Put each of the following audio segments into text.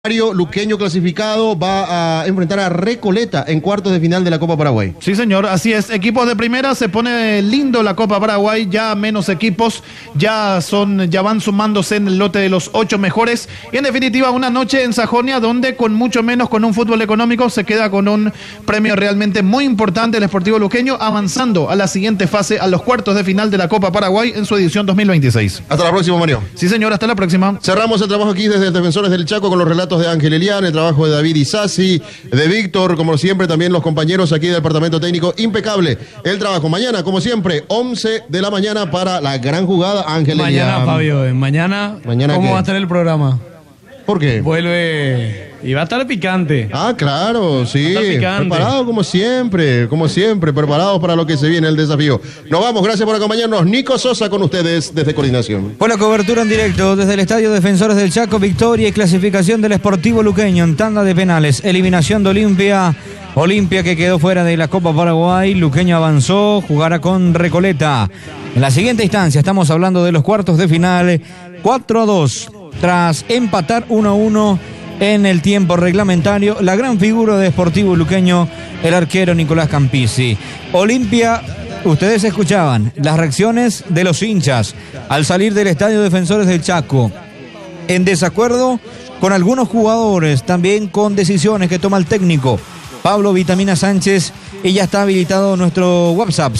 Luqueño clasificado va a enfrentar a Recoleta en cuartos de final de la Copa Paraguay. Sí, señor, así es. Equipos de primera, se pone lindo la Copa Paraguay, ya menos equipos, ya van sumándose en el lote de los 8 mejores. Y en definitiva, una noche en Sajonia donde con mucho menos, con un fútbol económico, se queda con un premio realmente muy importante el Sportivo Luqueño, avanzando a la siguiente fase, a los cuartos de final de la Copa Paraguay en su edición 2026. Hasta la próxima, Mario. Sí, señor, hasta la próxima. Cerramos el trabajo aquí desde Defensores del Chaco con los relatos de Ángel Elián, el trabajo de David Isasi, de Víctor, como siempre también los compañeros aquí del departamento técnico, impecable el trabajo. Mañana, como siempre, 11 de la mañana para la gran jugada Ángel Elián. Mañana, Fabio, mañana ¿cómo qué? va a estar el programa? ¿Por qué? Vuelve y va a estar picante. Ah, claro, sí. Picante. Preparado como siempre, preparados para lo que se viene el desafío. Nos vamos, gracias por acompañarnos. Nico Sosa con ustedes desde Coordinación. Fue la cobertura en directo desde el Estadio Defensores del Chaco, victoria y clasificación del Sportivo Luqueño en tanda de penales, eliminación de Olimpia que quedó fuera de la Copa Paraguay. Luqueño avanzó, jugará con Recoleta. En la siguiente instancia estamos hablando de los cuartos de final, 4-2, tras empatar 1-1 en el tiempo reglamentario, la gran figura de Sportivo Luqueño, el arquero Nicolás Campisi. Olimpia, ustedes escuchaban las reacciones de los hinchas al salir del Estadio Defensores del Chaco, en desacuerdo con algunos jugadores, también con decisiones que toma el técnico Pablo Vitamina Sánchez, y ya está habilitado nuestro WhatsApp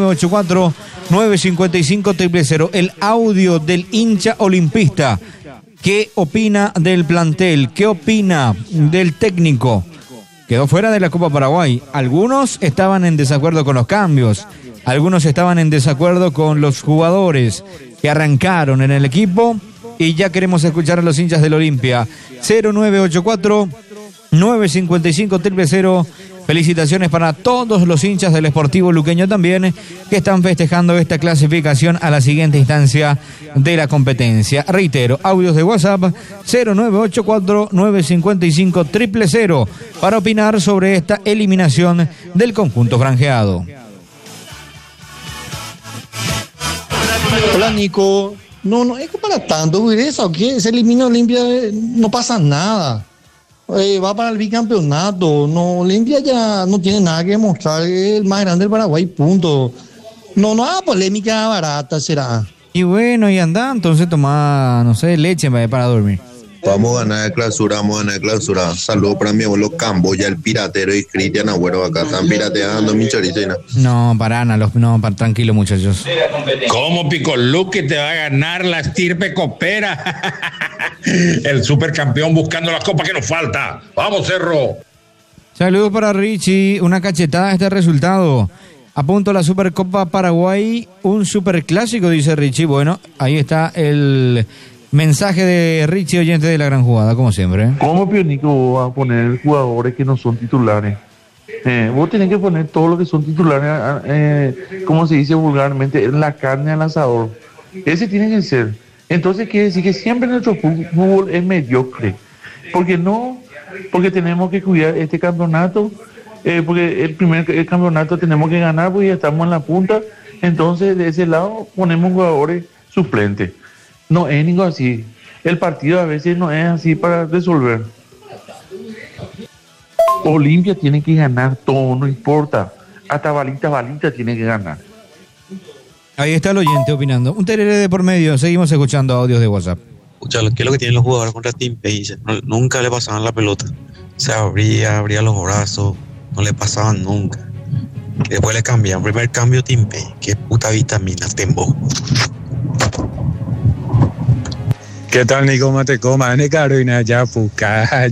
0984-955-000, el audio del hincha olimpista. ¿Qué opina del plantel? ¿Qué opina del técnico? Quedó fuera de la Copa Paraguay. Algunos estaban en desacuerdo con los cambios. Algunos estaban en desacuerdo con los jugadores que arrancaron en el equipo. Y ya queremos escuchar a los hinchas del Olimpia. 0984-955-000. Felicitaciones para todos los hinchas del Sportivo Luqueño también, que están festejando esta clasificación a la siguiente instancia de la competencia. Reitero, audios de WhatsApp 0984-955-000 para opinar sobre esta eliminación del conjunto franjeado. Hola, Nico. No es para tanto, güey. Eso que se elimina Olimpia, no pasa nada. Va para el bicampeonato. No, Olimpia ya no tiene nada que demostrar. Es el más grande del Paraguay, punto. No haga polémica barata, será. Y bueno, y anda, entonces toma, no sé, leche para dormir. Vamos a ganar de clausura. Saludos para mi abuelo Camboya, el piratero, y Cristian Agüero acá. Están pirateando mi chorizo y nada. No, tranquilo, muchachos. ¿Cómo, Picolú, que te va a ganar la estirpe copera? El supercampeón buscando la copa que nos falta. ¡Vamos, Cerro! Saludos para Richie, una cachetada a este resultado. A punto la Supercopa Paraguay, un superclásico, dice Richie. Bueno, ahí está el mensaje de Richie, oyente de la gran jugada, como siempre. ¿Cómo, Pionico, va a poner jugadores que no son titulares? Vos tenés que poner todo lo que son titulares, como se dice vulgarmente, en la carne al asador. Ese tiene que ser. Entonces quiere decir que siempre nuestro fútbol es mediocre. Porque tenemos que cuidar este campeonato, porque el campeonato tenemos que ganar, porque ya estamos en la punta. Entonces de ese lado ponemos jugadores suplentes. No es ningún así. El partido a veces no es así para resolver. Olimpia tiene que ganar todo, no importa. Hasta balita tiene que ganar. Ahí está el oyente opinando. Un tereré de por medio. Seguimos escuchando audios de WhatsApp. Escucha, ¿qué es lo que tienen los jugadores contra Team Pace? Nunca le pasaban la pelota. Se abría los brazos. No le pasaban nunca. Después le cambiaron. Primer cambio Team Pace. Qué puta vitamina tembo. ¿Qué tal, Nico Matecoma? En Carolina, ya puca.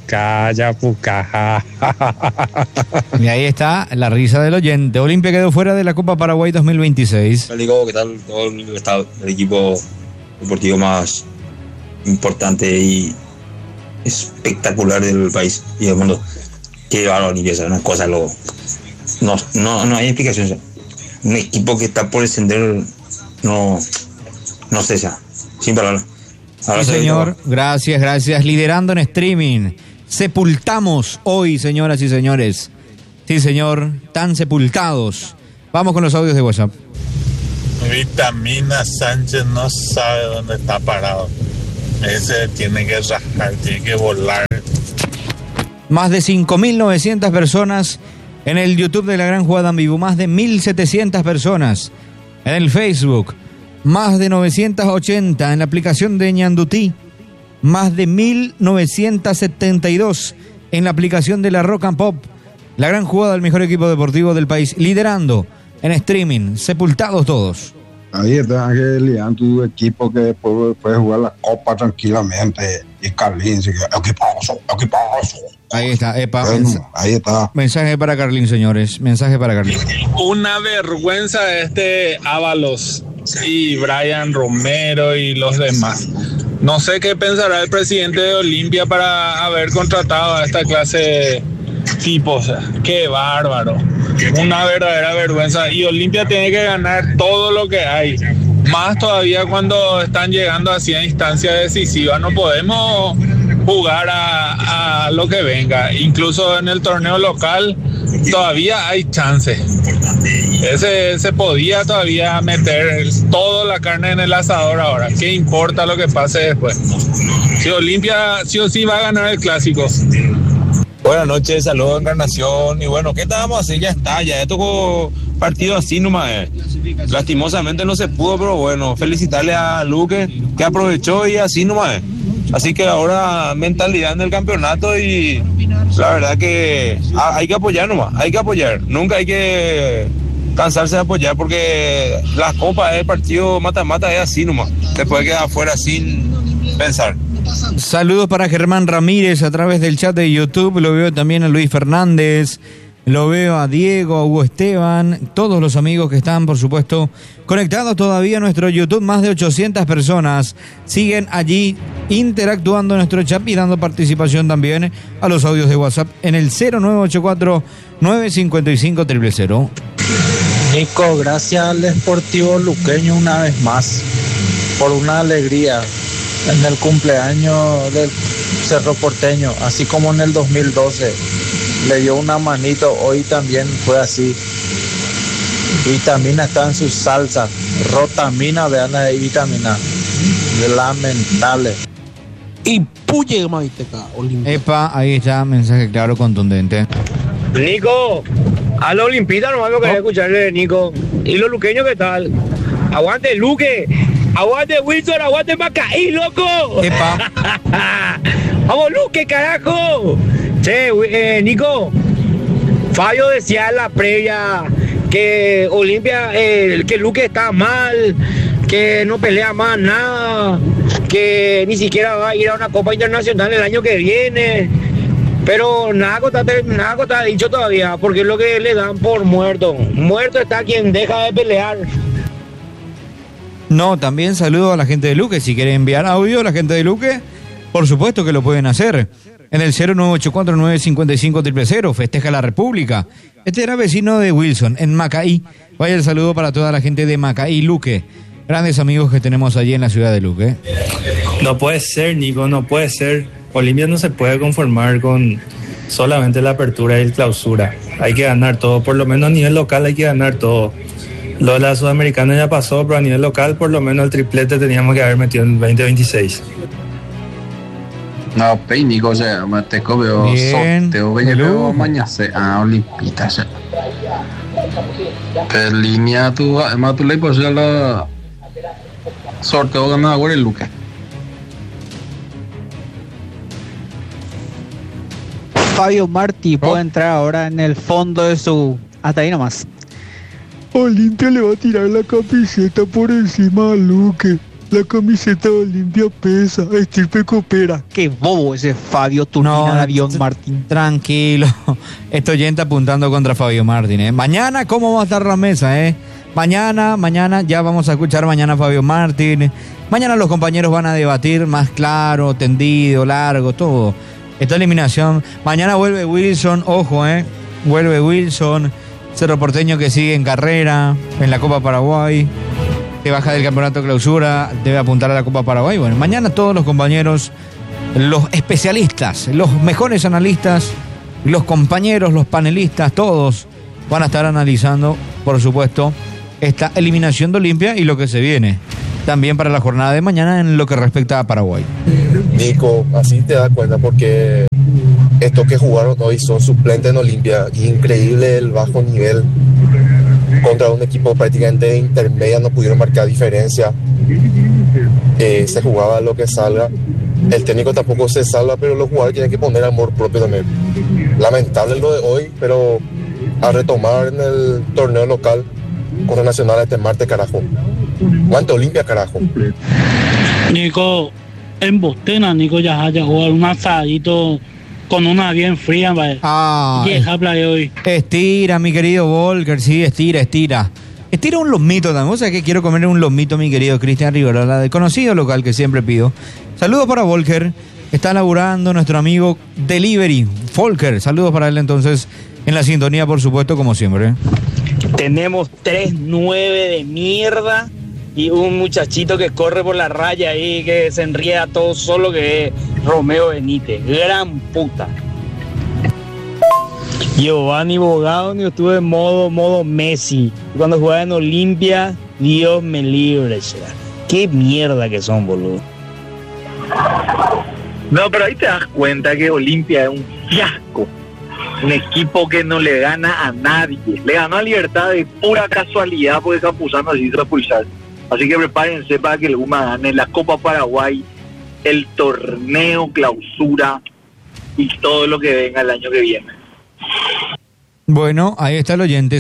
Y ahí está la risa del oyente. Olimpia quedó fuera de la Copa Paraguay 2026. Nico, ¿qué tal? Todo el equipo deportivo más importante y espectacular del país y del mundo. Que llevar a Olimpia, una cosa, no hay explicación. Un equipo que está por descender, no sé, sin palabras. Sí, señor, gracias. Liderando en streaming. Sepultamos hoy, señoras y señores. Sí, señor, tan sepultados. Vamos con los audios de WhatsApp. Vitamina Sánchez no sabe dónde está parado. Ese tiene que rajar, tiene que volar. Más de 5.900 personas en el YouTube de La Gran Jugada en Vivo, más de 1.700 personas en el Facebook, más de 980 en la aplicación de Ñandutí, más de 1.972 en la aplicación de la Rock and Pop. La Gran Jugada, el mejor equipo deportivo del país, liderando en streaming, sepultados todos. Ahí está Ángel, tu equipo que después puede jugar la Copa tranquilamente. Y Carlín, equipazo. Ahí está, epa. Bueno, ahí está. Mensaje para Carlín, señores. Mensaje para Carlín. Una vergüenza Ábalos y Brian Romero y los demás. No sé qué pensará el presidente de Olimpia para haber contratado a esta clase de tipos. Qué bárbaro. Una verdadera vergüenza. Y Olimpia tiene que ganar todo lo que hay. Más todavía cuando están llegando así a instancias decisivas. No podemos jugar a lo que venga. Incluso en el torneo local todavía hay chance. Se podía todavía meter toda la carne en el asador ahora. ¿Qué importa lo que pase después? Si Olimpia sí o sí va a ganar el clásico. Buenas noches, saludos Encarnación. Y bueno, ¿qué estábamos así? Ya está, ya tocó partido así nomás. Lastimosamente no se pudo, pero bueno, felicitarle a Luque que aprovechó y así nomás. Así que ahora mentalidad en el campeonato y la verdad que hay que apoyar nomás, hay que apoyar. Nunca hay que cansarse de apoyar porque la Copa, el partido mata-mata es así nomás. Después queda afuera sin pensar. Saludos para Germán Ramírez a través del chat de YouTube. Lo veo también a Luis Fernández. Lo veo a Diego, a Hugo Esteban, todos los amigos que están, por supuesto, conectados todavía a nuestro YouTube. Más de 800 personas siguen allí interactuando en nuestro chat y dando participación también a los audios de WhatsApp en el 0984-955-000. Nico, gracias al Sportivo Luqueño una vez más por una alegría en el cumpleaños del Cerro Porteño, así como en el 2012. Le dio una manito, hoy también fue así. Vitamina está en su salsa. Rotamina, vean ahí, vitamina. Lamentable. Y puye maiteca, Olimpia. Epa, ahí está, mensaje claro, contundente. Nico, a la Olimpita nomás lo quería escucharle de Nico. ¿Y los luqueños qué tal? Aguante Luque, aguante Wilson, aguante Macaí, loco. Epa. Vamos Luque, carajo. Che, Nico, Fabio decía en la previa que Olimpia, que Luque está mal, que no pelea más nada, que ni siquiera va a ir a una Copa Internacional el año que viene. Pero nada está dicho todavía, porque es lo que le dan por muerto. Muerto está quien deja de pelear. No, también saludo a la gente de Luque. Si quieren enviar audio a la gente de Luque, por supuesto que lo pueden hacer. En el 0984-955-000, festeja la República. Este era vecino de Wilson, en Macaí. Vaya el saludo para toda la gente de Macaí, Luque. Grandes amigos que tenemos allí en la ciudad de Luque. No puede ser, Nico, no puede ser. Olimpia no se puede conformar con solamente la apertura y el clausura. Hay que ganar todo, por lo menos a nivel local hay que ganar todo. Lo de la Sudamericana ya pasó, pero a nivel local por lo menos el triplete teníamos que haber metido en 2026. No, Nico, o sea, te cobro sorteo, veo mañana a Olimpita, o sea. Que línea tu, además tu ley, pues ya la sorteo ganador el Luque. Fabio Martí puede entrar ahora en el fondo de su... Hasta ahí nomás. Olimpia le va a tirar la camiseta por encima a Luque. La camiseta de Olimpia pesa, estirpe coopera. Qué bobo ese Fabio Turbina de Avión Martín. Tranquilo, estoy oyente apuntando contra Fabio Martín. Mañana, ¿cómo va a estar la mesa? Mañana, ya vamos a escuchar mañana a Fabio Martín. Mañana los compañeros van a debatir más claro, tendido, largo, todo. Esta eliminación. Mañana vuelve Wilson, ojo, vuelve Wilson. Cerro Porteño que sigue en carrera en la Copa Paraguay. Que baja del campeonato clausura, debe apuntar a la Copa Paraguay. Bueno, mañana todos los compañeros, los especialistas, los mejores analistas, los compañeros, los panelistas, todos van a estar analizando, por supuesto, esta eliminación de Olimpia y lo que se viene. también para la jornada de mañana en lo que respecta a Paraguay. Nico, así te das cuenta porque estos que jugaron hoy son suplentes en Olimpia y increíble el bajo nivel contra un equipo prácticamente de intermedia, no pudieron marcar diferencia. Se jugaba lo que salga. El técnico tampoco se salva, pero los jugadores tienen que poner amor propio también. Lamentable lo de hoy, pero a retomar en el torneo local contra Nacional este martes, carajo. ¿Cuánto Olimpia, carajo? Nico, en Bostena, Nico ya haya jugado un asadito con una bien fría, ¿vale? Hoy. Estira, mi querido Volker, sí, estira. Estira un lomito también. O sea que quiero comer un lomito, mi querido Cristian Riverola, del conocido local que siempre pido. Saludos para Volker. Está laburando nuestro amigo Delivery, Volker. Saludos para él entonces en la sintonía, por supuesto, como siempre. Tenemos 3-9 de mierda y un muchachito que corre por la raya ahí, que se enrieda todo solo, que es Romeo Benítez. Gran puta. Giovanni Bogado, yo estuve en modo Messi. Cuando jugaba en Olimpia, Dios me libre. Qué mierda que son, boludo. No, pero ahí te das cuenta que Olimpia es un fiasco. Un equipo que no le gana a nadie. Le ganó a Libertad de pura casualidad porque Campuzano decidió expulsar. Así que prepárense para que el UMA gane la Copa Paraguay, el torneo clausura y todo lo que venga el año que viene. Bueno, ahí está el oyente.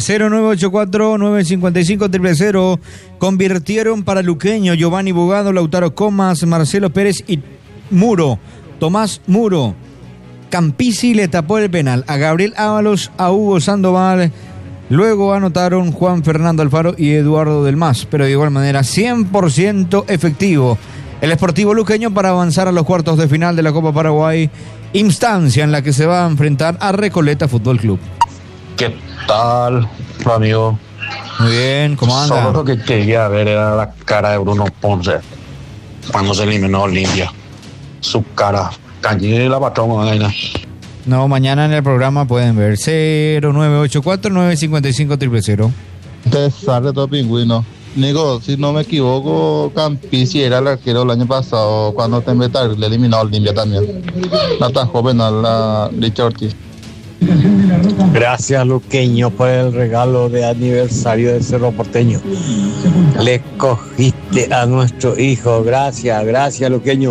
0984-955-000. Convirtieron para Luqueño Giovanni Bogado, Lautaro Comas, Marcelo Pérez y Tomás Muro. Campisi le tapó el penal a Gabriel Ábalos, a Hugo Sandoval. Luego anotaron Juan Fernando Alfaro y Eduardo Del Mas, pero de igual manera 100% efectivo el Sportivo Luqueño para avanzar a los cuartos de final de la Copa Paraguay, instancia en la que se va a enfrentar a Recoleta Fútbol Club. ¿Qué tal, amigo? Muy bien, ¿cómo anda? Solo lo que quería ver era la cara de Bruno Ponce cuando se eliminó Olimpia. Su cara, cañera y la patrona. No, mañana en el programa pueden ver 0984-955-000. Pesar de todo pingüino. Nico, si no me equivoco, Campisi era el arquero el año pasado cuando le eliminó a Olimpia también. No tan joven a la Richard Ortiz. Gracias, Luqueño, por el regalo de aniversario de Cerro Porteño. Le cogiste a nuestro hijo. Gracias, Luqueño.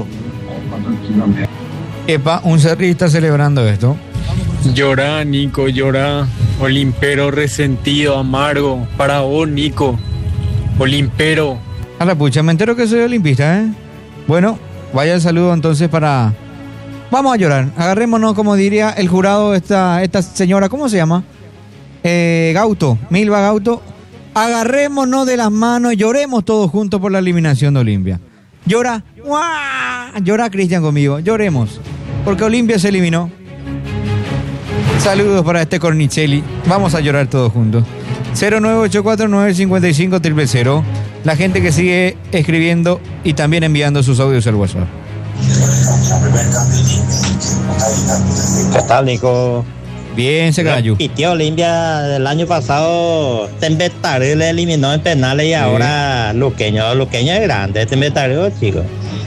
Epa, un cerrista celebrando esto. Llorá, Nico, llorá. Olimpero resentido, amargo. Para vos, Nico. Olimpero. A la pucha, me entero que soy olimpista, ¿eh? Bueno, vaya el saludo entonces para... Vamos a llorar. Agarrémonos, como diría el jurado, esta señora, ¿cómo se llama? Gauto, Milva Gauto. Agarrémonos de las manos y lloremos todos juntos por la eliminación de Olimpia. Llora. ¡Uah! Llora, Cristian, conmigo. Lloremos. Porque Olimpia se eliminó. Saludos para este Cornicelli. Vamos a llorar todos juntos. 0984-955-000. La gente que sigue escribiendo y también enviando sus audios al WhatsApp. ¿Qué tal, Nico? Bien, se cayó. Y tío Olimpia del año pasado, Tembetario le eliminó en penales y ahora Luqueño es grande, Tembetario, chico.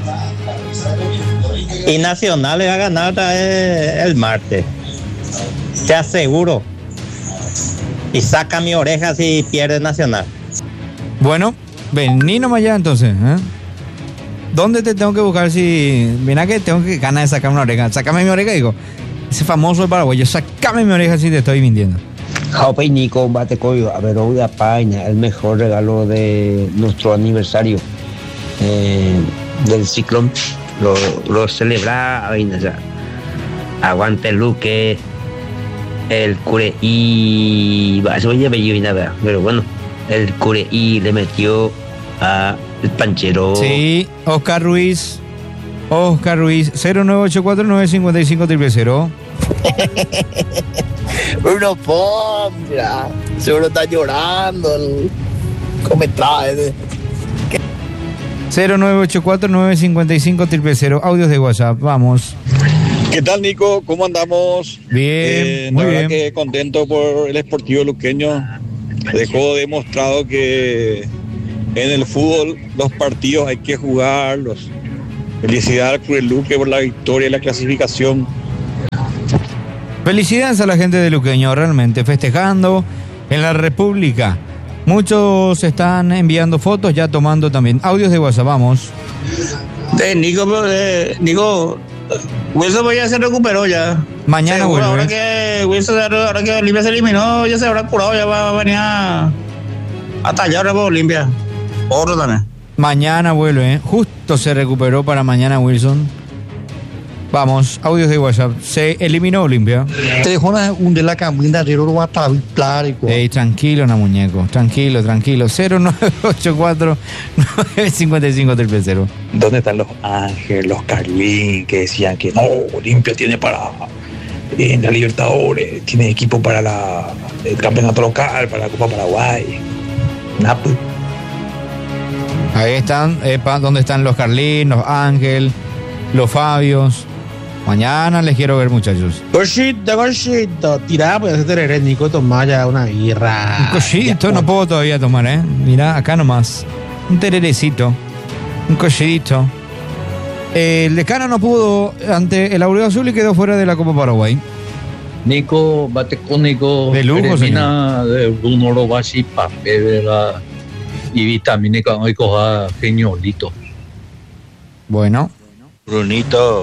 Y Nacional le va a ganar otra vez el martes. Te aseguro. Y saca mi oreja si pierde Nacional. Bueno, vení nomás ya entonces, ¿eh? ¿Dónde te tengo que buscar si... Mira que tengo que ganar de sacar una oreja. Sácame mi oreja, digo. Ese famoso paraguayo, sácame mi oreja si te estoy mintiendo. Jaupe y Nico, bate coyo, a ver, hoy apaña, el mejor regalo de nuestro aniversario del ciclón. Lo celebra, ya. Aguante Luque, el Cureí, eso ya me llevo nada, pero bueno, el Cureí le metió a el Panchero. Sí, Oscar Ruiz, 0984-955-000. Bruno Ponce, seguro está llorando el comentario. 0984-955-000. Audios de WhatsApp, vamos. ¿Qué tal, Nico? ¿Cómo andamos? Bien, muy muy bien. bien. Que contento por el Sportivo Luqueño. Dejó demostrado que En el fútbol, los partidos hay que jugarlos. Felicidades al Club Luque por la victoria y la clasificación. Felicidades a la gente de Luqueño, realmente, festejando en la República. Muchos están enviando fotos, ya tomando también audios de WhatsApp, vamos. Nico, Wilson ya se recuperó ya. Mañana vuelve. Ahora que Olimpia se eliminó, ya se habrá curado, ya va a venir a tallar a Olimpia. Otro también. Mañana vuelve, ¿eh? Justo se recuperó para mañana Wilson. Vamos, audios de WhatsApp. Se eliminó Olimpia. Te dejó un de la caminda de oro hasta claro. Ey, tranquilo, no muñeco. Tranquilo. 0984 955 000. ¿Dónde están los Ángeles, los Carlín, que decían que no, Olimpia tiene para en la Libertadores, tiene equipo para el campeonato local, para la Copa Paraguay? Pues. Ahí están, ¿dónde están los Carlín, los Ángel, los Fabios? Mañana les quiero ver, muchachos. Cochito, tirá, pues hacer Nico, tomar ya una birra. Un cochito no puedo todavía tomar, ¿eh? Mirá, acá nomás. Un tererecito, un cochito. El Decano no pudo ante el Aureo Azul y quedó fuera de la Copa Paraguay. Nico, Bateco, de lujo, señor. De Bruno Robashi, Papel, y vitamina hoy coja geniolito. Bueno. Brunito,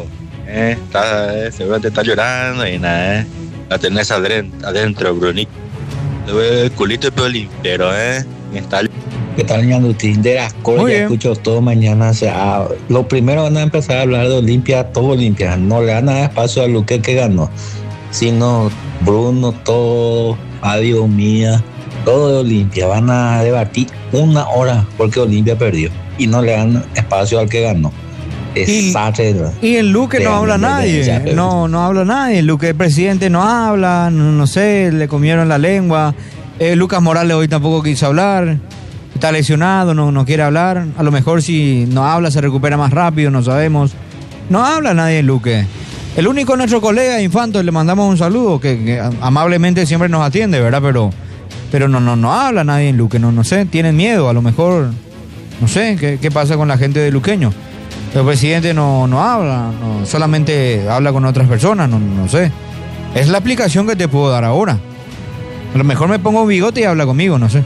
seguro te está llorando y nada, la tenés adentro, Brunito. El culito de Olimpero, está. ¿Qué tal, Ñandutín? De las cosas ya escucho todo mañana. O sea, lo primero van a empezar a hablar de Olimpia, todo Olimpia. No le dan nada de espacio a Luque que ganó, sino Bruno, todo, Adiós Mía, todo de Olimpia. Van a debatir 1 hora porque Olimpia perdió y no le dan espacio al que ganó. Y en Luque no habla nadie, no habla nadie. El Luque, el presidente no habla, no sé, le comieron la lengua. Lucas Morales hoy tampoco quiso hablar, está lesionado, no quiere hablar. A lo mejor si no habla se recupera más rápido, no sabemos. No habla nadie en Luque. El único nuestro colega Infanto, le mandamos un saludo, que amablemente siempre nos atiende, ¿verdad? Pero no habla nadie en Luque, no sé, tienen miedo, a lo mejor, no sé, qué pasa con la gente de Luqueño. El presidente no habla, solamente habla con otras personas, no sé. Es la aplicación que te puedo dar ahora. A lo mejor me pongo un bigote y habla conmigo, no sé.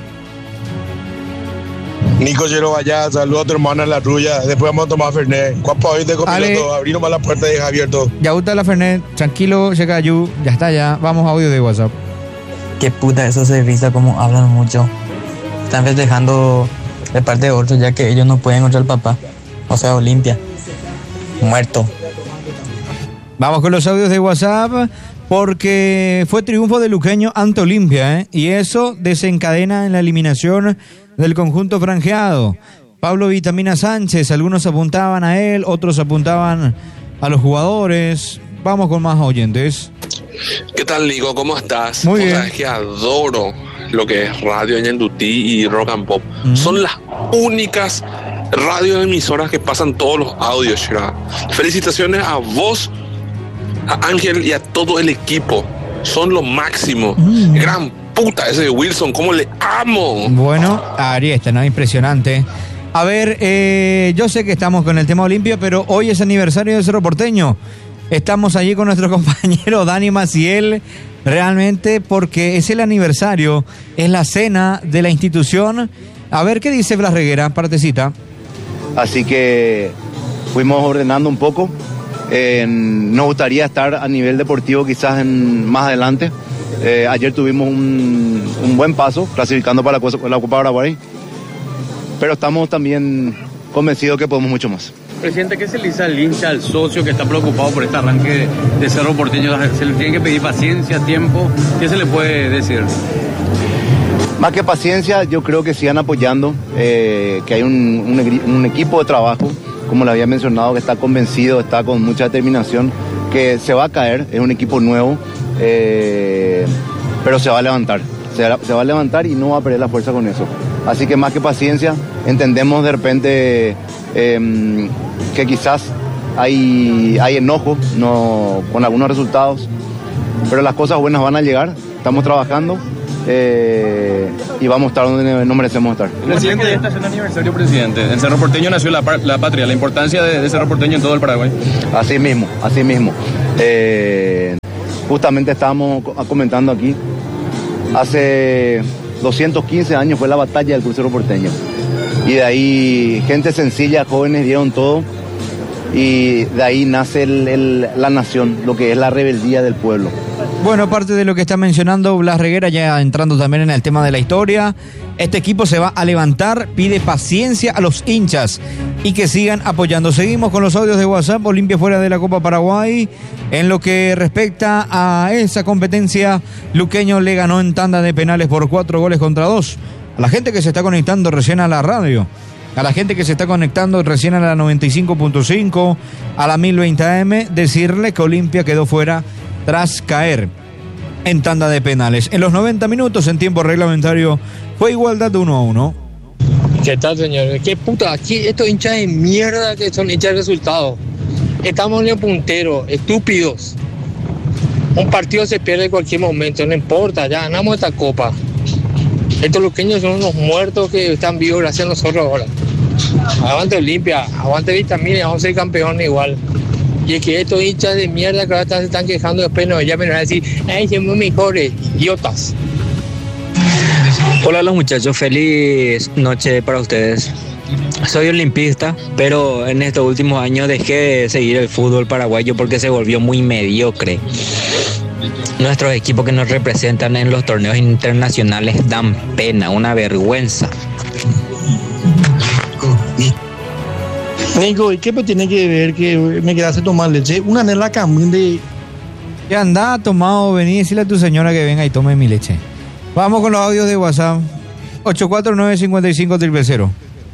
Nico Llero allá, saludos a tu hermana en la rulla. Después vamos a tomar Fernet. ¿Cuánto hoy de copiloto? Abrí nomás la puerta y deja abierto. Ya gusta la Fernet, tranquilo, checa Yu, ya está ya. Vamos a audio de WhatsApp. Qué puta, eso se risa como hablan mucho. Están festejando de parte de otros ya que ellos no pueden contra el papá. O sea, Olimpia. Muerto. Vamos con los audios de WhatsApp porque fue triunfo de Luqueño ante Olimpia, y eso desencadena en la eliminación del conjunto franjeado. Pablo Vitamina Sánchez, algunos apuntaban a él, otros apuntaban a los jugadores. Vamos con más oyentes. ¿Qué tal, Nico? ¿Cómo estás? Muy bien. Es que adoro lo que es Radio Ñandutí y Rock and Pop. Son las únicas radioemisoras que pasan todos los audios, ¿verdad? Felicitaciones a vos, a Ángel y a todo el equipo. Son lo máximo. Gran puta ese de Wilson, cómo le amo. Bueno, Ari, ¿no? Impresionante. A ver, yo sé que estamos con el tema Olimpia, pero hoy es aniversario de Cerro Porteño. Estamos allí con nuestro compañero Dani Maciel, realmente porque es el aniversario, es la cena de la institución. A ver, ¿qué dice Blas Reguera? Partecita. Así que fuimos ordenando un poco. Nos gustaría estar a nivel deportivo quizás más adelante. Ayer tuvimos un buen paso clasificando para la Copa Paraguay, pero estamos también convencidos que podemos mucho más. Presidente, ¿qué se le dice al hincha, al socio que está preocupado por este arranque de Cerro Porteño? ¿Se le tiene que pedir paciencia, tiempo? ¿Qué se le puede decir? Más que paciencia, yo creo que sigan apoyando, que hay un equipo de trabajo, como le había mencionado, que está convencido, está con mucha determinación, que se va a caer, es un equipo nuevo, pero se va a levantar. Se va a levantar y no va a perder la fuerza con eso. Así que más que paciencia, entendemos de repente que quizás hay enojo con algunos resultados, pero las cosas buenas van a llegar, estamos trabajando y vamos a estar donde nos merecemos estar. Presidente, esta es el aniversario, presidente. En Cerro Porteño nació la patria, la importancia de Cerro Porteño en todo el Paraguay. Así mismo. Justamente estábamos comentando aquí, hace 215 años fue la batalla del Cerro Porteño. Y de ahí gente sencilla, jóvenes dieron todo. Y de ahí nace la nación, lo que es la rebeldía del pueblo. Bueno, parte de lo que está mencionando Blas Reguera, ya entrando también en el tema de la historia, este equipo se va a levantar, pide paciencia a los hinchas y que sigan apoyando. Seguimos con los audios de WhatsApp. Olimpia fuera de la Copa Paraguay. En lo que respecta a esa competencia, Luqueño le ganó en tanda de penales por 4-2. A la gente que se está conectando recién a la radio, a la gente que se está conectando recién a la 95.5, a la 1020 AM, decirle que Olimpia quedó fuera tras caer en tanda de penales. En los 90 minutos, en tiempo reglamentario, fue igualdad de 1-1. ¿Qué tal, señor? ¿Qué puta? Aquí estos hinchas de mierda que son hinchas de resultados. Estamos en el puntero, estúpidos. Un partido se pierde en cualquier momento, no importa, ya ganamos esta copa. Estos luqueños son unos muertos que están vivos gracias a nosotros ahora. Aguante Olimpia, aguante Vitamina, vamos a ser campeones igual. Y es que estos hinchas de mierda que ahora se están quejando, después nos llamen a decir, ay, somos mejores, idiotas. Hola a los muchachos, feliz noche para ustedes. Soy olimpista, pero en estos últimos años dejé de seguir el fútbol paraguayo porque se volvió muy mediocre. Nuestros equipos que nos representan en los torneos internacionales dan pena, una vergüenza. Nico, ¿y qué tiene que ver que me quedase tomar leche? Una en la camina de... Ya anda, tomado, vení y decirle a tu señora que venga y tome mi leche. Vamos con los audios de WhatsApp. 849-55-000.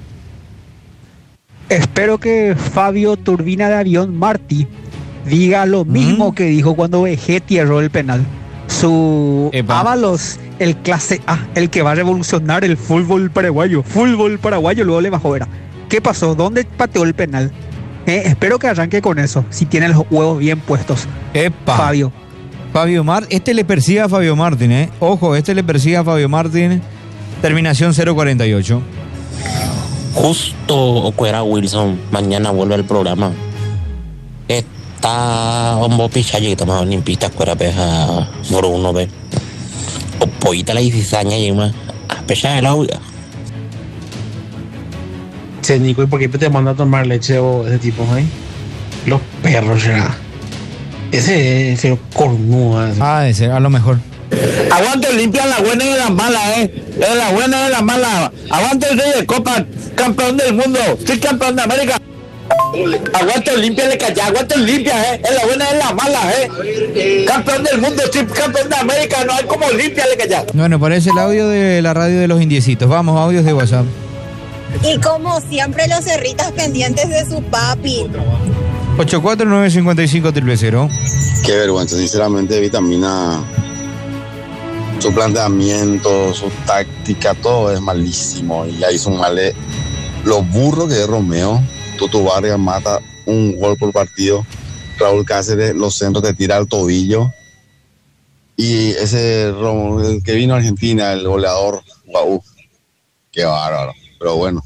Espero que Fabio Turbina de Avión Martí diga lo mismo que dijo cuando Vegetti erró el penal. Su Ábalos, el clase A, el que va a revolucionar el fútbol paraguayo. Luego le bajó, era. ¿Qué pasó? ¿Dónde pateó el penal? Espero que arranque con eso, si tiene los huevos bien puestos. Fabio este le persigue a Fabio Martín, Ojo, este le persigue a Fabio Martín. Terminación 048. Justo Ocuera Wilson, mañana vuelve al programa. Está un pichalle que toma olimpista Cuera peja por uno ve. O poita la cizaña y más. A pesar de la huida. Che, Nico, ¿y por qué te manda a tomar leche o ese tipo, Los perros, será. Ese es el cornudo. Ese, a lo mejor. Aguante Olimpia en la buena y en la mala, En la buena y en la mala. Aguante el Rey de Copa, campeón del mundo, soy campeón de América. Aguante Olimpia de Callá, aguante Olimpia, En la buena y en la mala, Campeón del mundo, soy campeón de América, no hay como Olimpia de Callá. Bueno, parece el audio de la radio de los indiecitos. Vamos, audios de WhatsApp. Y como siempre los cerritas pendientes de su papi. 849-55-000. Qué vergüenza, sinceramente, Vitamina, su planteamiento, su táctica, todo es malísimo. Y ahí son males los burros que es Romeo. Tutu Vargas mata un gol por partido. Raúl Cáceres, los centros te tira al tobillo. Y ese el que vino a Argentina, el goleador, wow, qué bárbaro. Pero bueno,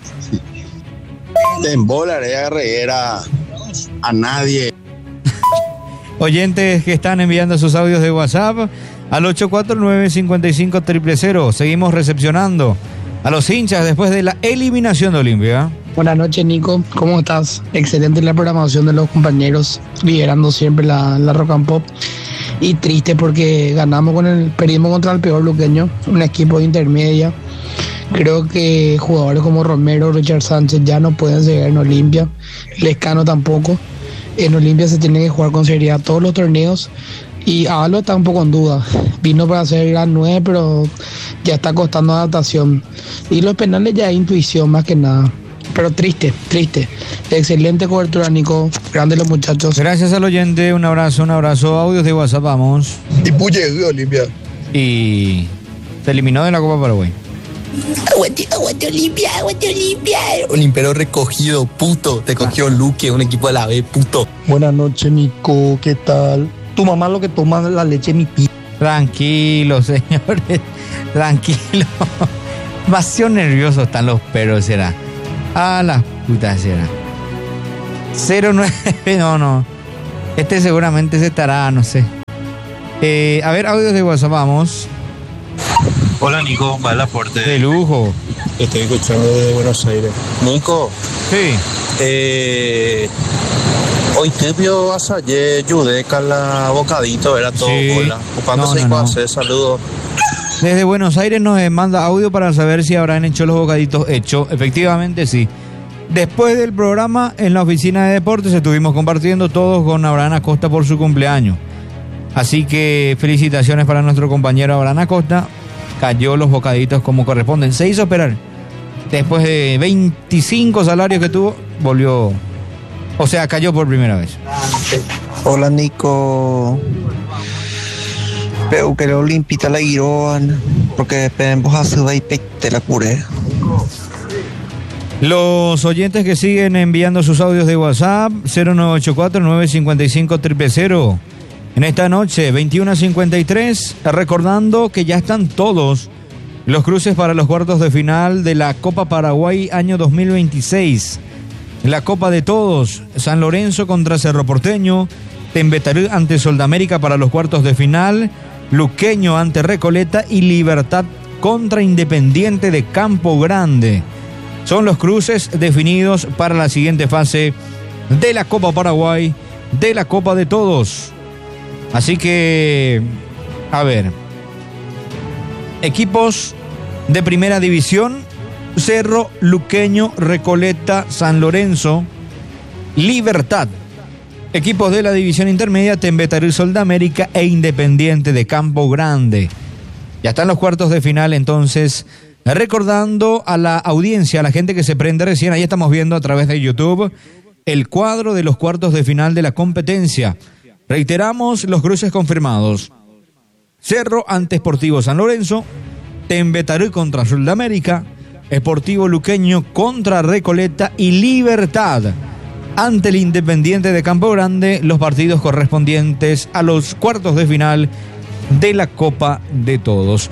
te embolaré a Reguera a nadie. Oyentes que están enviando sus audios de WhatsApp al 849-55-000. Seguimos recepcionando a los hinchas después de la eliminación de Olimpia. Buenas noches, Nico, ¿cómo estás? Excelente la programación de los compañeros, liderando siempre la Rock and Pop. Y triste porque perdimos contra el peor luqueño, un equipo de intermedia. Creo que jugadores como Romero, Richard Sánchez ya no pueden seguir en Olimpia, Lescano tampoco. En Olimpia se tiene que jugar con seriedad todos los torneos y Ábalos está un poco en duda. Vino para ser gran 9, pero ya está costando adaptación. Y los penales ya es intuición más que nada. Pero triste. Excelente cobertura, Nico. Grande los muchachos. Gracias al oyente, un abrazo. Audios de WhatsApp, vamos. Y puye, Olimpia. Y se eliminó de la Copa Paraguay. Aguante Olimpia. Olimpero recogido, puto. Te cogió Luque, un equipo de la B, puto. Buenas noches, Nico. ¿Qué tal? Tu mamá lo que toma la leche mi pi. Tranquilo, señores. Tranquilo. Demasiado nerviosos están los perros, será. A las putas, será. 09. No. Este seguramente se estará, no sé. A ver, audios de WhatsApp, vamos. Hola Nico, va el aporte. De lujo. Estoy escuchando de Buenos Aires. Nico. Sí. Hoy tibio ayer Yudeca la bocadito, era todo Sí. bola. ¿Cuándo se iba a hacer? Saludos. Desde Buenos Aires nos manda audio para saber si habrán hecho los bocaditos hechos. Efectivamente, sí. Después del programa, en la oficina de deportes, estuvimos compartiendo todos con Abraham Acosta por su cumpleaños. Así que felicitaciones para nuestro compañero Abraham Acosta. Cayó los bocaditos como corresponden. Se hizo esperar. Después de 25 salarios que tuvo, volvió. O sea, cayó por primera vez. Hola Nico. Pero que lo limpita la guirón. Porque podemos hacer y te la curé. Los oyentes que siguen enviando sus audios de WhatsApp, 0984-955-000. En esta noche, 21:53, recordando que ya están todos los cruces para los cuartos de final de la Copa Paraguay año 2026. La Copa de Todos, San Lorenzo contra Cerro Porteño, Tembetarú ante Soldamérica para los cuartos de final, Luqueño ante Recoleta y Libertad contra Independiente de Campo Grande. Son los cruces definidos para la siguiente fase de la Copa Paraguay, de la Copa de Todos. Así que, a ver, equipos de primera división: Cerro, Luqueño, Recoleta, San Lorenzo, Libertad. Equipos de la división intermedia: Tembetarú, Soldamérica e Independiente de Campo Grande. Ya están los cuartos de final, entonces, recordando a la audiencia, a la gente que se prende recién, ahí estamos viendo a través de YouTube el cuadro de los cuartos de final de la competencia. Reiteramos los cruces confirmados: Cerro ante Sportivo San Lorenzo, Tembetarú contra Soldamérica, Sportivo Luqueño contra Recoleta y Libertad ante el Independiente de Campo Grande, los partidos correspondientes a los cuartos de final de la Copa de Todos.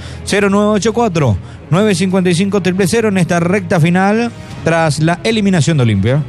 0984-955-000 en esta recta final tras la eliminación de Olimpia.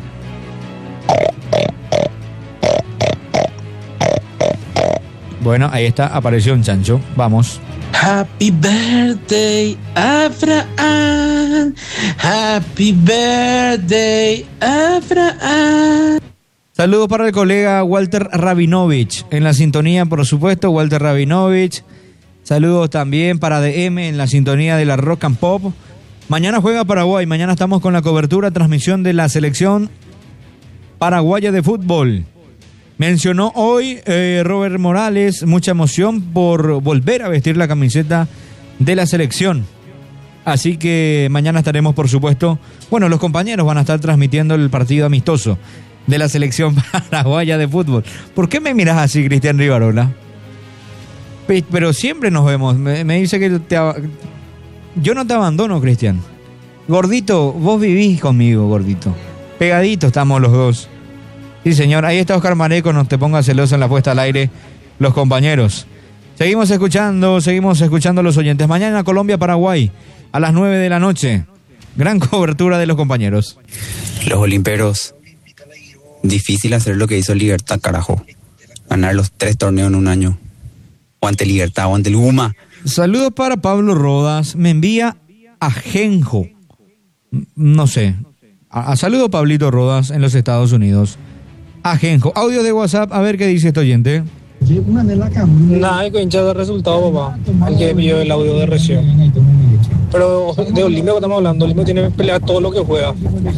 Bueno, ahí está, apareció un chancho. Vamos. Happy birthday, Abraham. Happy birthday, Abraham. Saludos para el colega Walter Rabinovich en la sintonía, por supuesto, Walter Rabinovich. Saludos también para DM en la sintonía de la Rock and Pop. Mañana juega Paraguay, mañana estamos con la cobertura, transmisión de la selección paraguaya de fútbol. Mencionó hoy Robert Morales, mucha emoción por volver a vestir la camiseta de la selección. Así que mañana estaremos, por supuesto, bueno, los compañeros van a estar transmitiendo el partido amistoso de la selección paraguaya de fútbol. ¿Por qué me miras así, Cristian Rivarola? Pero siempre nos vemos. Me dice que yo no te abandono, Cristian. Gordito, vos vivís conmigo, gordito. Pegadito estamos los dos. Sí, señor. Ahí está Oscar Mareco, no te pongas celoso en la puesta al aire, los compañeros. Seguimos escuchando a los oyentes. Mañana Colombia-Paraguay a las 9 de la noche. Gran cobertura de los compañeros. Los olimperos. Difícil hacer lo que hizo Libertad, carajo. Ganar los 3 torneos en un año. O ante Libertad, o ante el UMA. Saludos para Pablo Rodas. Me envía a Genjo. No sé. A saludo Pablito Rodas en los Estados Unidos. Ajenjo. Audio de WhatsApp, a ver qué dice este oyente. Nada, que hincha de resultado, papá. El que vio el audio de recién. Pero de Olimpia que estamos hablando, Olimpia tiene que pelear todo lo que juega.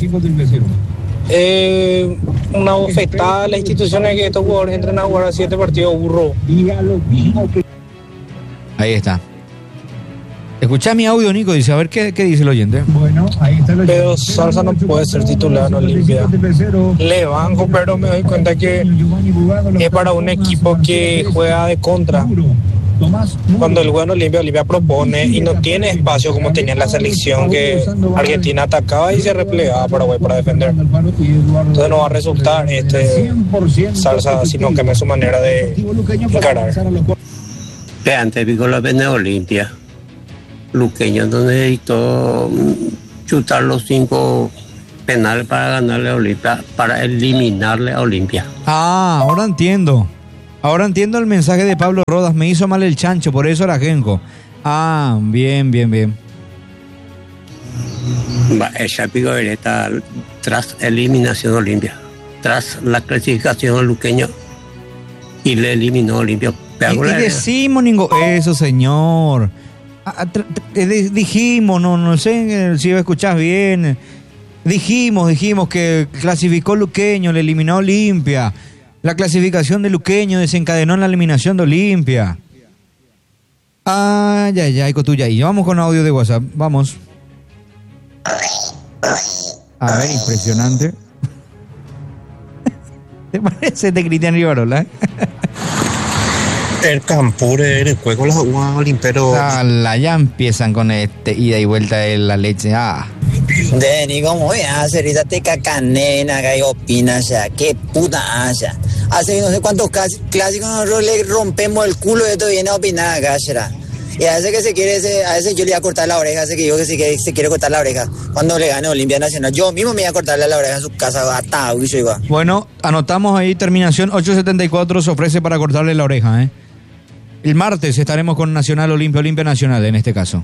Una bofetada a las instituciones que estos jugadores entren a jugar a 7 partidos, burro. Ahí está. Escuchá mi audio, Nico, dice, a ver qué dice el oyente. Bueno, ahí está el oyente. Pero Salsa no puede ser titular en Olimpia. Le banco, pero me doy cuenta que es para un equipo que juega de contra. Cuando el bueno Olimpia propone y no tiene espacio como tenía en la selección, que Argentina atacaba y se replegaba a Paraguay para defender. Entonces no va a resultar Salsa, sino que es su manera de encarar. Antes vi con la vende Olimpia. Luqueño, donde necesitó chutar los 5 penales para ganarle a Olimpia, para eliminarle a Olimpia. Ah, ahora entiendo. Ahora entiendo el mensaje de Pablo Rodas. Me hizo mal el chancho, por eso era Genco. Ah, bien. El Chapico está tras eliminación de Olimpia, tras la clasificación del Luqueño, y le eliminó a Olimpia. Y decimos, eso, señor. Dijimos, no sé si escuchás bien. Dijimos que clasificó Luqueño, le eliminó a Olimpia. La clasificación de Luqueño desencadenó en la eliminación de Olimpia. Ay, cotuya. Y vamos con audio de WhatsApp. Vamos. A ver, impresionante. ¿Te parece de Cristian Rivarola? El Campure, el juego, los Olimpero. Ya empiezan con ida y vuelta de la leche. Deni, ¿cómo voy a hacer esa teca canena que opina ya? ¿Qué puta haya? Hace no sé cuántos clásicos nosotros le rompemos el culo y esto viene a opinar acá, ¿será? Y a veces que se quiere, a veces yo le voy a cortar la oreja, hace que digo que se quiere cortar la oreja cuando le gane Olimpia Nacional. Yo mismo me voy a cortarle la oreja en su casa, atado y yo igual. Bueno, anotamos ahí, terminación 874 se ofrece para cortarle la oreja, ¿eh? El martes estaremos con Nacional Olimpia Nacional en este caso.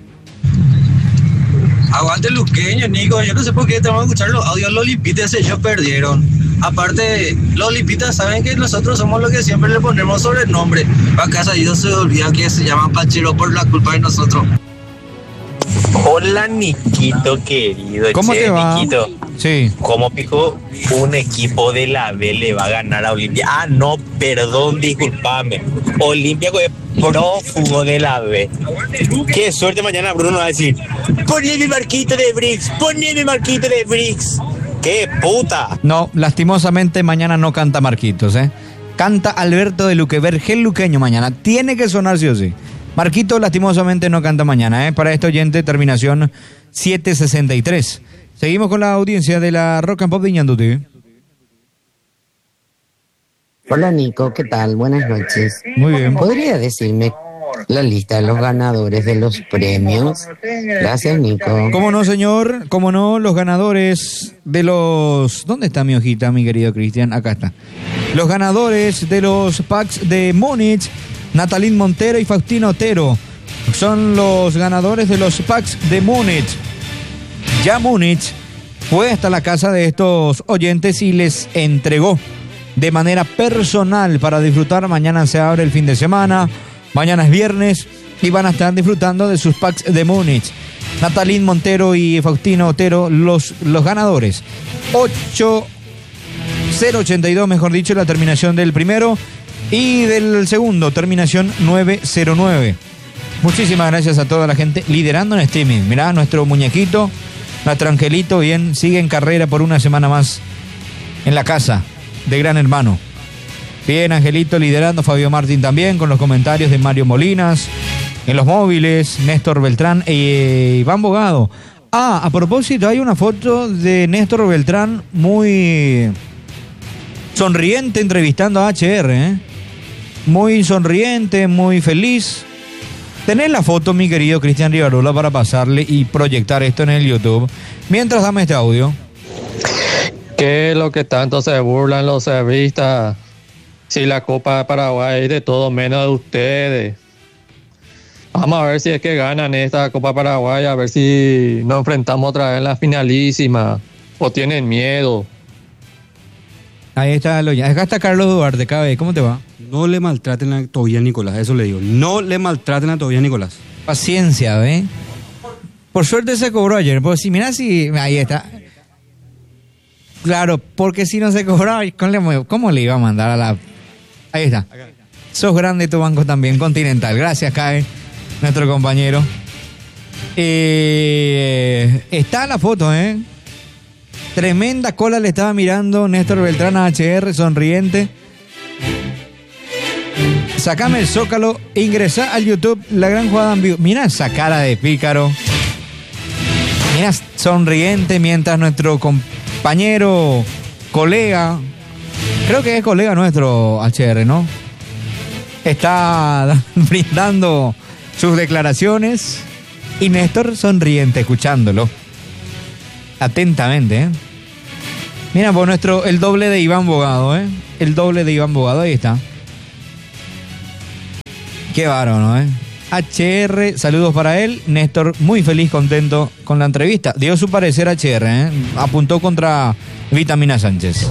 Aguante Luqueño, Nico. Yo no sé por qué tenemos que escuchar los audios. Los olimpistas ellos perdieron. Aparte, los olimpistas saben que nosotros somos los que siempre le ponemos sobrenombre. ¿Acaso ellos se olvidan que se llaman Pachero por la culpa de nosotros? Hola, Niquito querido. ¿Cómo te va? Niquito. Sí. ¿Cómo pico un equipo de la B le va a ganar a Olimpia? No, perdón, discúlpame. Olimpia es prófugo de la B. Qué suerte mañana Bruno va a decir: ponle mi marquito de Brix. ¡Qué puta! No, lastimosamente mañana no canta Marquitos, ¿eh? Canta Alberto de Luque, Vergel Luqueño mañana. Tiene que sonar sí o sí. Marquito lastimosamente no canta mañana, ¿eh? Para este oyente, terminación 763. Seguimos con la audiencia de la Rock and Pop de Ñandutí. Hola Nico, ¿qué tal? Buenas noches. Muy bien. ¿Podría decirme la lista de los ganadores de los premios? Gracias, Nico. ¿Cómo no, señor? ¿Cómo no? Los ganadores de los... ¿Dónde está mi hojita, mi querido Cristian? Acá está. Los ganadores de los packs de Múnich, Natalín Montero y Faustino Otero. Son los ganadores de los packs de Múnich. Ya Múnich fue hasta la casa de estos oyentes y les entregó de manera personal para disfrutar. Mañana se abre el fin de semana, mañana es viernes y van a estar disfrutando de sus packs de Múnich. Natalín Montero y Faustino Otero, los ganadores. 8082, mejor dicho, la terminación del primero, y del segundo, terminación 909. Muchísimas gracias a toda la gente liderando en streaming. Mirá, nuestro muñequito, nuestro angelito, bien, sigue en carrera por una semana más en la casa de Gran Hermano. Bien, Angelito liderando, Fabio Martín también, con los comentarios de Mario Molinas, en los móviles, Néstor Beltrán e Iván Bogado. A propósito, hay una foto de Néstor Beltrán muy sonriente entrevistando a HR, ¿eh? Muy sonriente, muy feliz. Tenés la foto, mi querido Cristian Rivarola, para pasarle y proyectar esto en el YouTube. Mientras dame este audio. ¿Qué es lo que tanto se burlan los servistas? Si la Copa de Paraguay es de todo menos de ustedes. Vamos a ver si es que ganan esta Copa Paraguay, a ver si nos enfrentamos otra vez en la finalísima. O tienen miedo. Ahí está, acá está Carlos Duarte, KB, ¿cómo te va? No le maltraten a Tobías Nicolás, eso le digo. No le maltraten a Tobías Nicolás. Paciencia, ¿ve? Por suerte se cobró ayer. Pues si mirá, si ahí está. Claro, porque si no se cobró, ¿cómo le iba a mandar a la...? Ahí está. Sos grande tu banco también, Continental. Gracias, Cae, nuestro compañero. Está la foto, ¿eh? Tremenda cola le estaba mirando Néstor Beltrán a HR, sonriente. Sacame el zócalo, ingresá al YouTube, la gran jugada en vivo. Mira esa cara de pícaro. Mira, sonriente, mientras nuestro compañero, colega, creo que es colega nuestro, HR, ¿no? Está brindando sus declaraciones. Y Néstor sonriente escuchándolo. Atentamente, ¿eh? Mira, por el doble de Iván Bogado, ¿eh? El doble de Iván Bogado, ahí está. Qué bárbaro, ¿no? HR, saludos para él. Néstor, muy feliz, contento con la entrevista. Dio su parecer HR, ¿eh? Apuntó contra Vitamina Sánchez.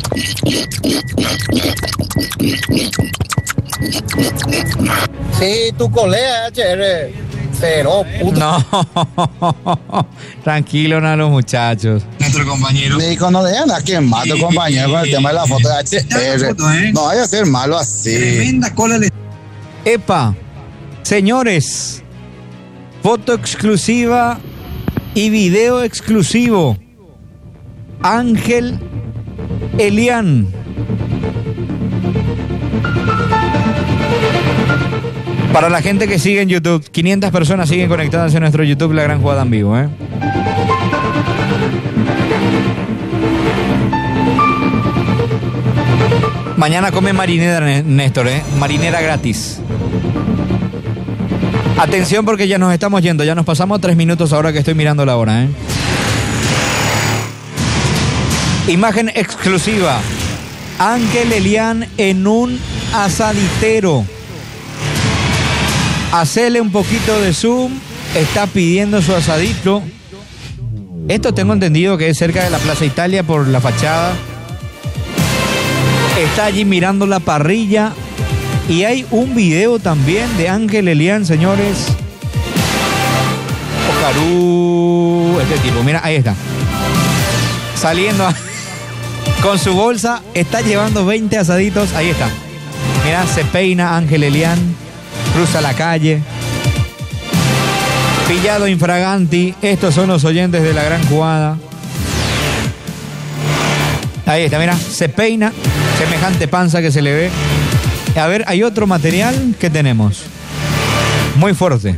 Sí, tu colega HR. Pero, puto. No, tranquilo, no, los muchachos. Nuestro compañero. Me dijo, no dejan a quien más tu compañero con el tema de la foto de HR. No vaya a ser malo así. Tremenda cola. Epa, señores, foto exclusiva y video exclusivo. Ángel Elián. Para la gente que sigue en YouTube, 500 personas siguen conectadas en nuestro YouTube La Gran Jugada en Vivo, ¿eh? Mañana come marinera, Néstor, ¿eh? Marinera gratis. Atención porque ya nos estamos yendo, ya nos pasamos 3 minutos ahora que estoy mirando la hora, ¿eh? Imagen exclusiva. Ángel Elián en un asaditero. Hacele un poquito de zoom. Está pidiendo su asadito. Esto tengo entendido que es cerca de la Plaza Italia por la fachada. Está allí mirando la parrilla. Y hay un video también de Ángel Elián, señores. Ocarú. Este tipo, mira, ahí está. Saliendo con su bolsa. Está llevando 20 asaditos. Ahí está. Mira, se peina Ángel Elián. Cruza la calle. Pillado infraganti. Estos son los oyentes de La Gran Jugada. Ahí está, mira. Se peina. Semejante panza que se le ve. A ver, hay otro material que tenemos. Muy fuerte.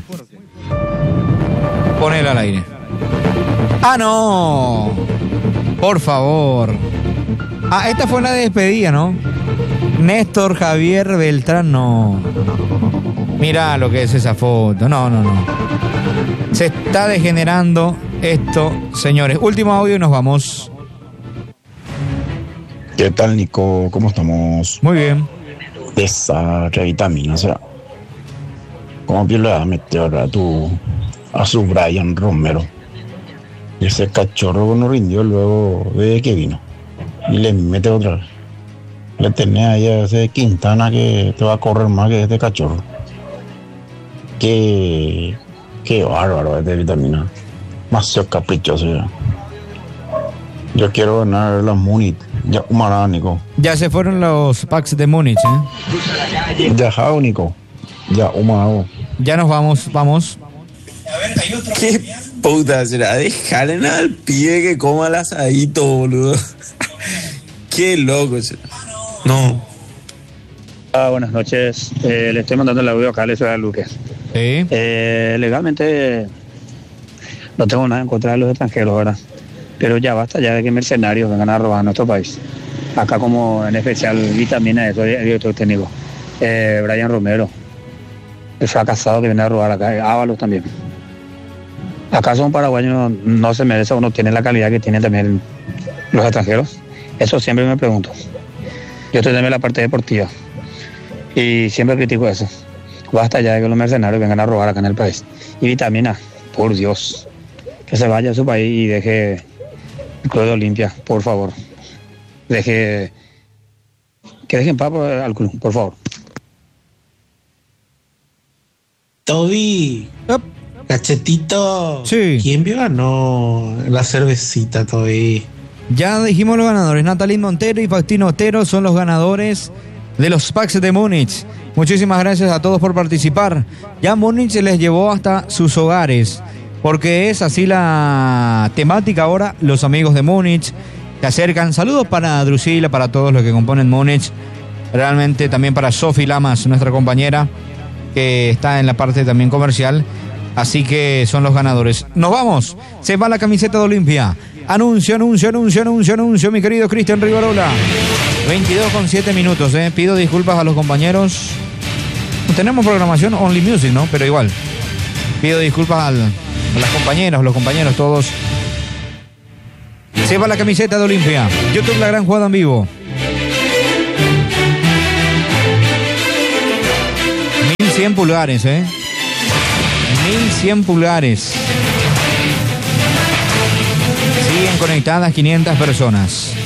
Ponelo al aire. ¡Ah, no! Por favor. Ah, esta fue la despedida, ¿no? Néstor Javier Beltrán, no. Mirá lo que es esa foto. No. Se está degenerando esto, señores. Último audio y nos vamos. ¿Qué tal, Nico? ¿Cómo estamos? Muy bien. Esa vitamina, será. ¿Cómo le vas a meter ahora a su Brian Romero? Y ese cachorro no rindió luego de que vino. Y le mete otra vez. Le tenés ahí a ese Quintana que te va a correr más que este cachorro. Qué bárbaro este vitamina. Demasiado caprichoso ya. Yo quiero ganar las Múnich. Ya humará, Nico. Ya se fueron los packs de Múnich, ¿eh? Ya jao, Nico. Ya humará. Ya nos vamos. ¿Qué puta será? Dejarle al pie que coma el asadito, boludo. Qué loco será. No. Buenas noches. Le estoy mandando el audio acá a Ciudad de Luque. Sí. Legalmente no tengo nada en contra de los extranjeros, ¿verdad? Pero ya basta ya de que mercenarios vengan a robar a nuestro país. Acá como en especial Vitamina, eso es el director técnico. Brian Romero. El fracasado que viene a robar acá. Ábalos también. ¿Acaso un paraguayo no se merece o no tiene la calidad que tienen también los extranjeros? Eso siempre me pregunto. Yo estoy también en la parte deportiva y siempre critico eso. Basta ya de que los mercenarios vengan a robar acá en el país. Y Vitamina, por Dios, que se vaya a su país y deje el Club de Olimpia, por favor. Que dejen en paz al club, por favor. Toby, Cachetito. Sí. ¿Quién ganó la cervecita, Toby? Ya dijimos los ganadores. Natalín Montero y Faustino Otero son los ganadores de los packs de Múnich. Muchísimas gracias a todos por participar. Ya Múnich les llevó hasta sus hogares, porque es así la temática ahora. Los amigos de Múnich se acercan. Saludos para Drusila, para todos los que componen Múnich. Realmente también para Sofi Lamas, nuestra compañera, que está en la parte también comercial. Así que son los ganadores. Nos vamos. Se va la camiseta de Olimpia. Anuncio, mi querido Cristian Rivarola. 22:07 minutos, Pido disculpas a los compañeros. Tenemos programación Only Music, ¿no? Pero igual. Pido disculpas a los compañeros todos. Se va la camiseta de Olimpia. YouTube, la gran jugada en vivo. 1100 pulgares, 1100 pulgares. Siguen conectadas 500 personas.